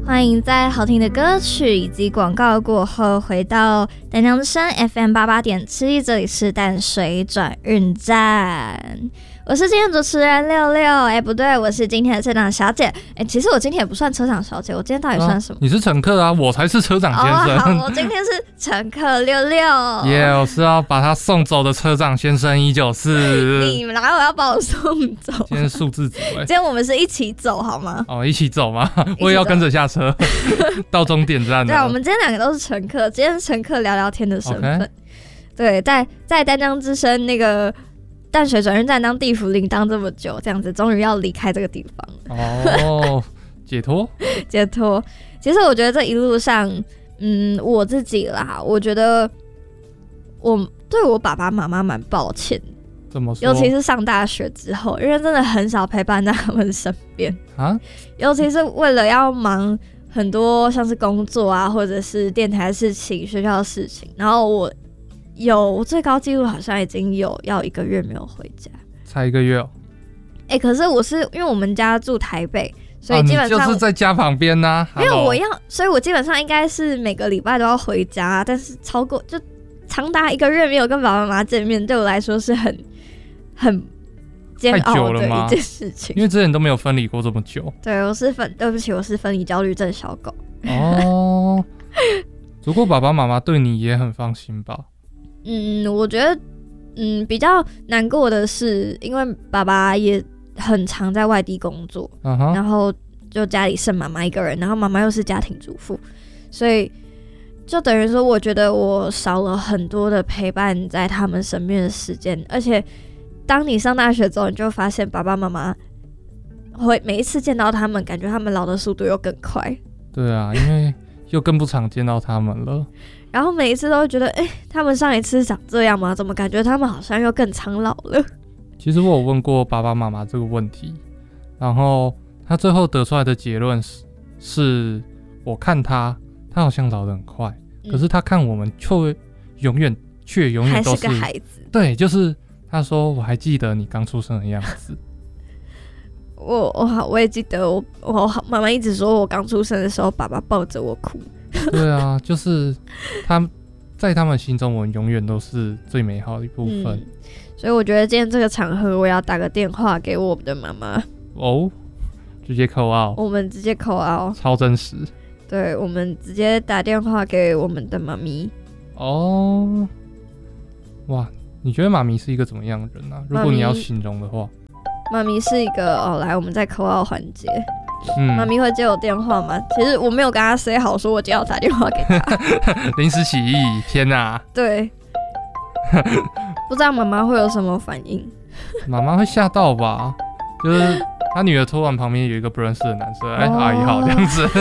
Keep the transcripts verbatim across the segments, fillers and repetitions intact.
欢迎在好听的歌曲以及广告过后回到淡江之声 F M 八八点七，这里是淡水转运站。我是今天的主持人六六，哎，不对，我是今天的车长小姐。哎，其实我今天也不算车长小姐，我今天到底算什么？ 啊、你是乘客啊，我才是车长先生。 哦，好，我今天是乘客六六。 耶， yeah, 我是要把他送走的车长先生一九四。 你哪有要把我送走？ 今天数字组哎， 今天我们是一起走好吗？ 哦，一起走吗？我也要跟着下车，到终点站了。 对啊，我们今天两个都是乘客，今天是乘客聊聊天的身份。Okay. 对，在在淡江之声那个。淡水转运站当地府灵当这么久，这样子终于要离开这个地方了。 哦，解脱， 解脱。其实我觉得这一路上，嗯，我自己啦，我觉得我对我爸爸妈妈蛮抱歉。 怎么说？ 尤其是上大学之后，因为真的很少陪伴在他们身边啊。尤其是为了要忙很多像是工作啊，或者是电台的事情、学校的事情，然后我。有最高纪录好像已经有要一个月没有回家， 才一个月哦。 哎、欸，可是我是因为我们家住台北，所以基本上、 哦、你就是在家旁边呐、 啊。因为我要，所以我基本上应该是每个礼拜都要回家，但是超过就长达一个月没有跟爸爸妈妈见面，对我来说是很很煎熬的一件事情。 因为之前都没有分离过这么久。 对，我是分，对不起，我是分离焦虑症小狗。 哦，不过爸爸妈妈对你也很放心吧？ 嗯，我觉得，嗯，比较难过的是，因为爸爸也很常在外地工作， uh-huh. 然后就家里剩妈妈一个人，然后妈妈又是家庭主妇，所以就等于说，我觉得我少了很多的陪伴在他们身边的时间，而且当你上大学之后，你就发现爸爸妈妈会每一次见到他们，感觉他们老的速度又更快。 对啊，因为又更不常见到他们了。 然后每一次都会觉得，哎、欸，他们上一次长这样吗？怎么感觉他们好像又更苍老了？ 其实我有问过爸爸妈妈这个问题，然后他最后得出来的结论是，是我看他，他好像老得很快，嗯、可是他看我们却永远却永远都是还是个孩子。 对，就是他说我还记得你刚出生的样子。 我我好，我也记得我我妈妈一直说我刚出生的时候，爸爸抱着我哭。 对啊，就是他在他们心中，我永远都是最美好的一部分、嗯。 所以我觉得今天这个场合，我要打个电话给我们的妈妈。 哦，直接 call out， 我们直接 call out， 超真实。 对，我们直接打电话给我们的妈咪。 哦，哇，你觉得妈咪是一个怎么样的人啊？如果你要形容的话， 妈咪是一个哦，来，我们在 call out 环节。嗯，妈咪会接我电话吗？其实我没有跟她 say 好，说我今天要打电话给她。 临时起意，天哪！ 对，不知道妈妈会有什么反应？ 妈妈会吓到吧？就是她女儿突然旁边有一个不认识的男生，哎、哦，阿姨好这样子。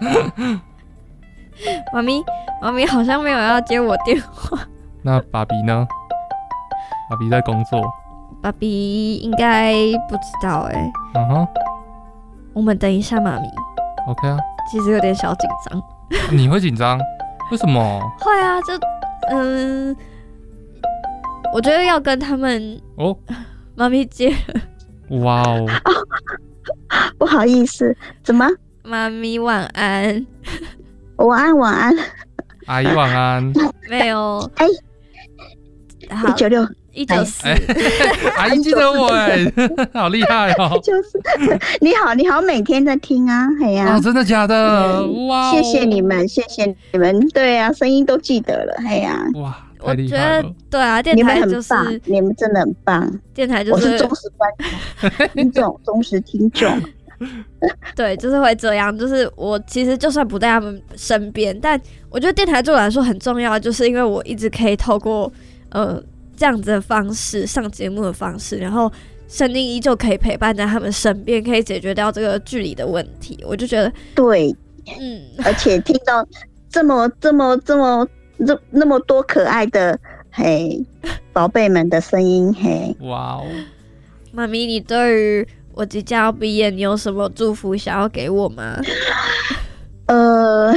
妈咪，妈咪好像没有要接我电话。 那爸比呢？爸比在工作。 爸比应该不知道哎、欸。嗯哼。我们等一下，妈咪。 OK 啊。 其实有点小紧张。 你会紧张？为什么？ 会啊，就嗯，我觉得要跟他们哦，妈咪接了。 哇哦、哦！ 不好意思，怎么？ 妈咪晚安。 晚安，晚安。 阿姨晚安。 没有。 哎、 欸， 一九六。 一九四， 阿姨记得我哎、欸，好厉害哦！ 就是你好，你好，每天在听啊，哎呀、啊哦，真的假的？嗯、哇、哦！ 谢谢你们，谢谢你们，对啊，声音都记得了，哎呀、 啊，哇，太厉害了！ 我觉得对啊，电台就是你们很棒，你们真的很棒， 电台就是我是忠实观众、听众、忠实听众。 对，就是会这样。就是我其实就算不在他们身边，但我觉得电台对我来说很重要，就是因为我一直可以透过呃。这样子的方式上节目的方式，然后声音依旧可以陪伴在他们身边，可以解决掉这个距离的问题。我就觉得， 对，嗯，而且听到这么这么这么这那么多可爱的嘿宝贝们的声音，嘿， 哇哦！ 妈咪，你对于我即将要毕业，你有什么祝福想要给我吗？ 呃。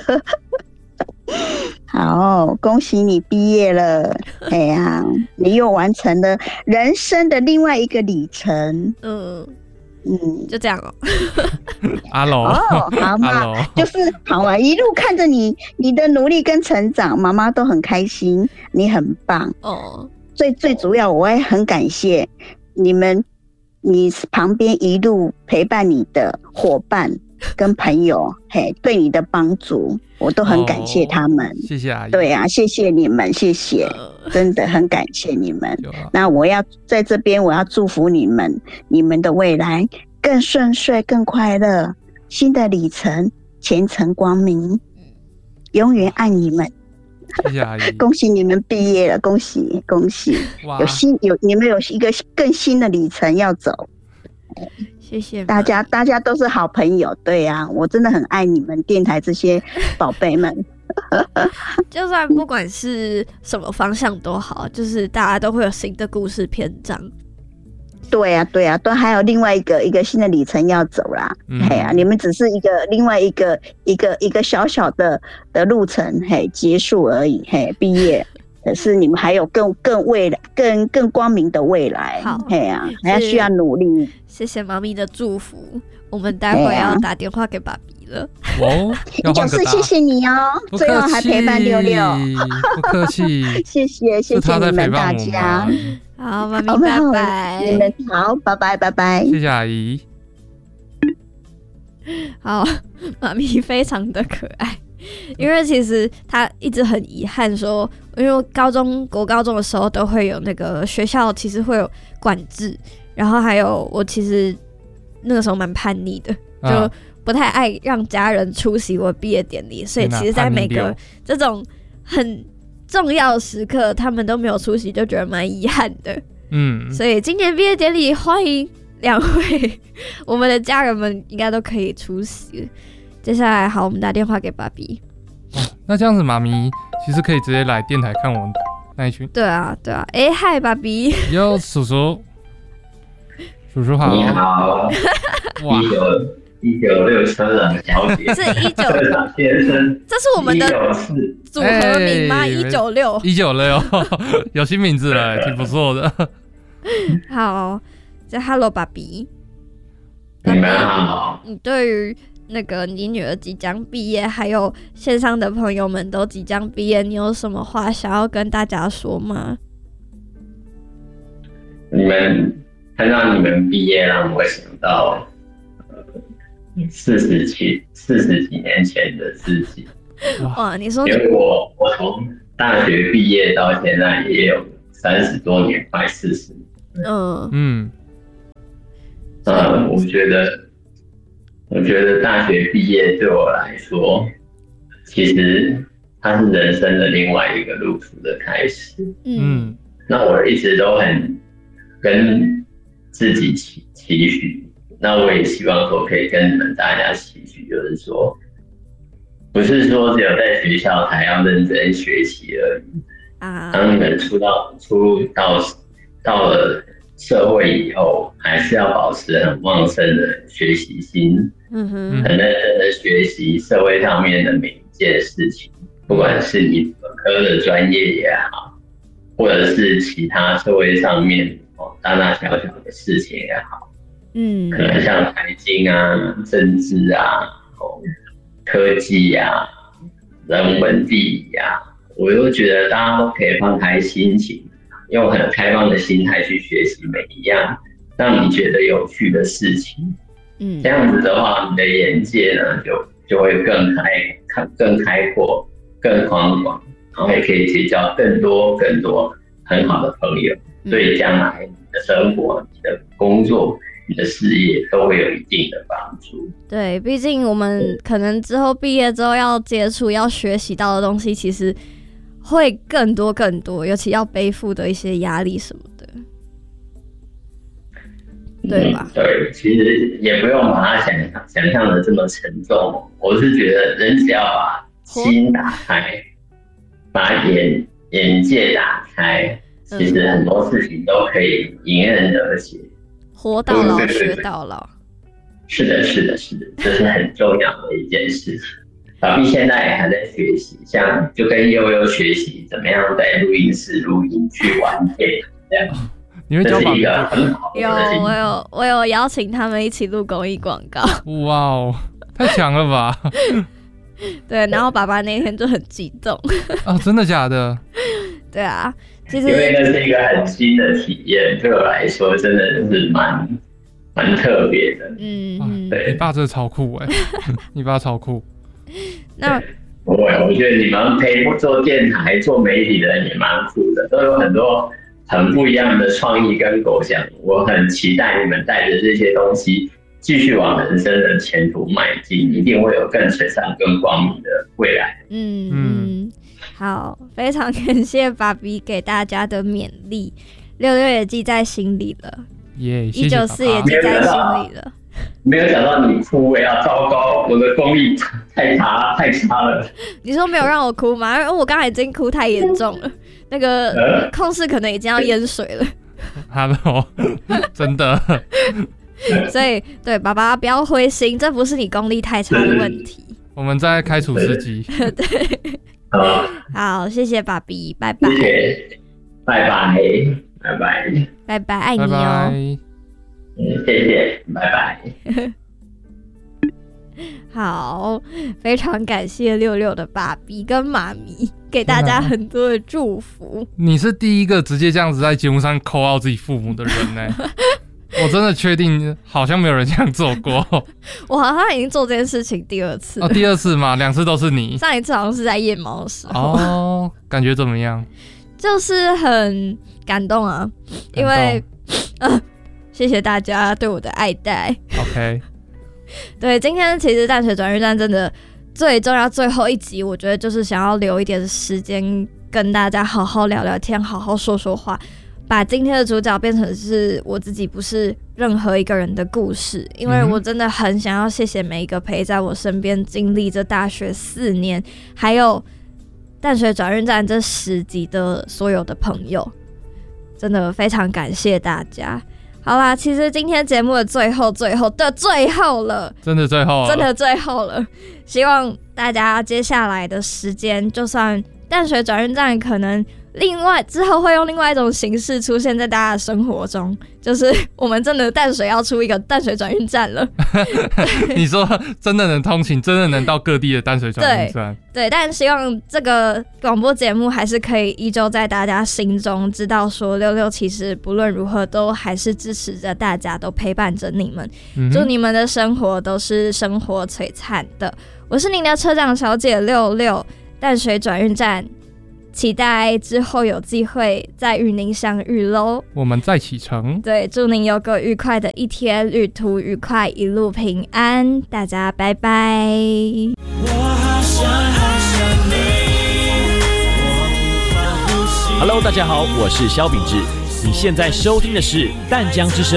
好，恭喜你毕业了！哎呀，你又完成了人生的另外一个里程。嗯， 嗯， 就这样哦。 阿楼哦，好嘛，就是好啊，一路看着你你的努力跟成长，妈妈都很开心，你很棒哦。最最主要，我也很感谢你们，你旁边一路陪伴你的伙伴跟朋友，嘿，对你的帮助，我都很感谢他们。哦、 谢谢阿姨。 对啊，谢谢你们，谢谢，真的很感谢你们。啊、那我要在这边，我要祝福你们，你们的未来更顺遂、更快乐，新的里程前程光明，永远爱你们。 谢谢阿姨， 恭喜你们毕业了，恭喜恭喜！有新有你们有一个更新的里程要走。 谢谢大家，大家都是好朋友，对啊，我真的很爱你们电台这些宝贝们。 就算不管是什么方向都好，就是大家都会有新的故事篇章。 对啊，对啊，都还有另外一个一个新的里程要走啦。嗯、嘿啊，你们只是一个另外一个一个一个小小的的路程，嘿，结束而已，嘿，毕业。可是你们还有更更未来、更更光明的未来。好，嘿啊，还要需要努力。 谢谢妈咪的祝福，我们待会要打电话给爸比了。 哦， 就是谢谢你哦，最后还陪伴六六， 不客气， 谢谢谢谢你们大家。 好，妈咪拜拜。 你们好，拜拜拜拜。 谢谢阿姨。 好，妈咪非常的可爱。因为其实他一直很遗憾说，因为高中国高中的时候都会有那个学校其实会有管制，然后还有我其实那个时候蛮叛逆的，就不太爱让家人出席我毕业典礼，所以其实在每个这种很重要的时刻他们都没有出席，就觉得蛮遗憾的。嗯，所以今年毕业典礼欢迎两位我们的家人们应该都可以出席。接下来好，我们打电话给爸比。 哦，那这样子，妈咪其实可以直接来电台看我们那一群。 对啊，对啊。哎，嗨，爸比。 哟，叔叔，叔叔好。 你好。哇，一九一九六车长小姐。 是一九车长先生。 这是我们的组合名吗？一九六。 一九六，有新名字了，挺不错的。 好，这 Hello 爸比。 你们好。 你对于那个你女儿即将毕业，还有线上的朋友们都即将毕业，你有什么话想要跟大家说吗？ 你们看到你们毕业，让我想到四十几四十几年前的自己。 哇，你说你， 因为我我从大学毕业到现在也有三十多年，快四十年。嗯嗯，呃，我觉得。我觉得大学毕业对我来说，其实它是人生的另外一个路途的开始。嗯，那我一直都很跟自己期期许，那我也希望说可以跟你们大家期许，就是说，不是说只有在学校才要认真学习而已。啊，当你们出到出到到了社会以后，还是要保持很旺盛的学习心。嗯哼，很认真的学习社会上面的每一件事情，不管是你本科的专业也好，或者是其他社会上面哦大大小小的事情也好，嗯，可能像财经啊、政治啊、哦科技啊、人文地理啊，我都觉得大家都可以放开心情，用很开放的心态去学习每一样让你觉得有趣的事情。嗯，这样子的话，你的眼界呢就就会更开、更开阔、更宽广，然后也可以结交更多、更多很好的朋友，对将来你的生活、你的工作、你的事业都会有一定的帮助。 对，毕竟我们可能之后毕业之后要接触、要学习到的东西，其实会更多、更多，尤其要背负的一些压力什么的。对吧、 嗯？对，其实也不用把它想象想象的这么沉重。我是觉得人只要把心打开，把眼眼界打开，其实很多事情都可以迎刃而解。 活到老学到老。 是的，是的，是的，这是很重要的一件事情。爸比现在也还在学习，像就跟悠悠学习怎么样在录音室录音去玩电这样。 你会教爸比？ 有，我有，我有邀请他们一起录公益广告。 哇哦，太强了吧！ 对，然后爸爸那天就很激动。 哦，真的假的？ 对啊，其实因为那是一个很新的体验，对我来说真的是蛮蛮特别的。 嗯， 啊、对，你爸真的超酷哎，你爸超酷。 那我我觉得你们陪做电台、做媒体的人也蛮酷的，都有很多很不一样的创意跟构想。我很期待你们带着这些东西继续往人生的前途迈进，一定会有更璀璨、更光明的未来。 嗯嗯，好，非常感谢爸比给大家的勉励，六六也记在心里了， 耶， 一九四也记在心里了。 没有想到你哭，我要糟糕，我的功力太差太差了。 你说没有让我哭吗？因为我刚才已经哭太严重了，那个控室可能已经要淹水了。 Hello， 真的。 所以对爸爸不要灰心，这不是你功力太差的问题。 我们在开除司机。 对，好，谢谢爸比，拜拜。 谢谢，拜拜，拜拜， 拜拜，爱你哦。 拜拜嗯，谢谢，拜拜。 好，非常感谢六六的爸比跟妈咪，给大家很多的祝福。 你是第一个直接这样子在节目上call out自己父母的人呢。我真的确定，好像没有人这样做过。 我好像已经做这件事情第二次了。 哦，第二次吗？两次都是你。 上一次好像是在夜猫的时候。 哦，感觉怎么样？ 就是很感动啊，因为，呃，谢谢大家对我的爱戴。 OK。 对，今天其实淡水转运站真的最重要最后一集，我觉得就是想要留一点时间跟大家好好聊聊天，好好说说话。把今天的主角变成是我自己，不是任何一个人的故事，因为我真的很想要谢谢每一个陪在我身边经历这大学四年，还有淡水转运站这十集的所有的朋友，真的非常感谢大家。好啦，其实今天节目的最后最后的最后了， 真的最后了， 真的最后了。希望大家接下来的时间，就算淡水转运站可能另外之后会用另外一种形式出现在大家的生活中，就是我们真的淡水要出一个淡水转运站了。 你说真的能通勤，真的能到各地的淡水转运站。 对，对，但希望这个广播节目还是可以依旧在大家心中知道说，六六其实不论如何都还是支持着大家，都陪伴着你们。嗯、祝你们的生活都是生活璀璨的。我是您的车长小姐六六，淡水转运站。期待之后有机会再与您相遇咯。 我们再启程。 对，祝您有个愉快的一天，旅途愉快，一路平安。大家拜拜。 Hello， 大家好，我是萧秉治。你现在收听的是淡江之声